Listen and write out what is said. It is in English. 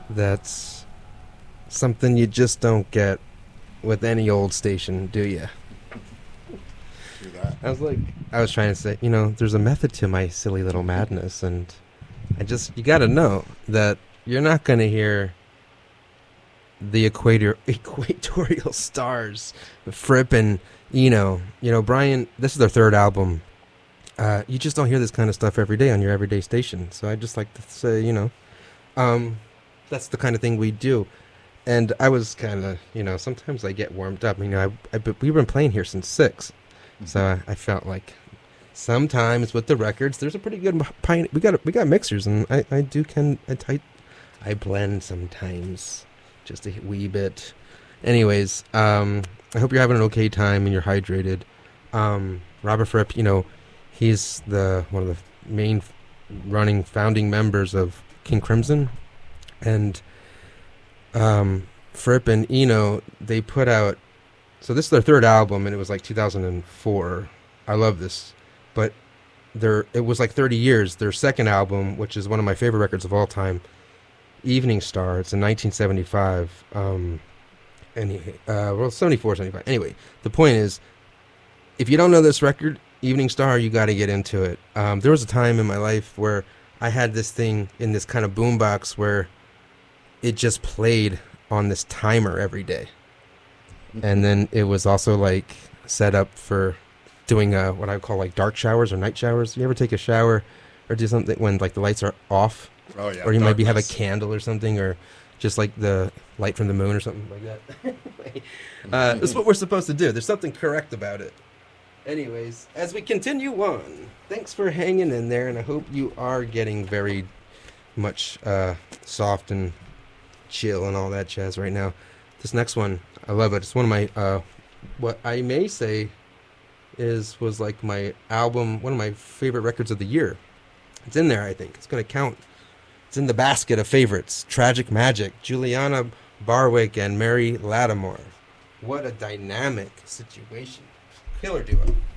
that's something you just don't get with any old station, do you? Do that. I was trying to say, there's a method to my silly little madness, and you got to know that you're not going to hear the Equatorial Stars, Fripp and Eno. Brian, this is their third album. You just don't hear this kind of stuff every day on your everyday station. So I just like to say, that's the kind of thing we do. And I was kind of, sometimes I get warmed up. We've been playing here since 6. So I felt like sometimes with the records, there's a pretty good we got mixers, and I blend sometimes, just a wee bit. Anyways, I hope you're having an okay time and you're hydrated. Robert Fripp, he's one of the main founding members of King Crimson, and Fripp and Eno, they put out. So this is their third album, and it was like 2004. I love this. But it was like 30 years. Their second album, which is one of my favorite records of all time, Evening Star. It's in 1975. 74, 75. Anyway, the point is, if you don't know this record, Evening Star, you got to get into it. There was a time in my life where I had this thing in this kind of boombox where it just played on this timer every day. And then it was also like set up for doing what I call like dark showers or night showers. You ever take a shower or do something when like the lights are off? Oh yeah. Or you maybe have a candle or something, or just like the light from the moon or something like that. That's what we're supposed to do. There's something correct about it. Anyways, as we continue on, thanks for hanging in there, and I hope you are getting very much soft and chill and all that jazz right now. This next one, I love it. It's one of my, what I may say was like my album, one of my favorite records of the year. It's in there, I think. It's going to count. It's in the basket of favorites. Tragic Magic, Juliana Barwick and Mary Lattimore. What a dynamic situation. Killer duo.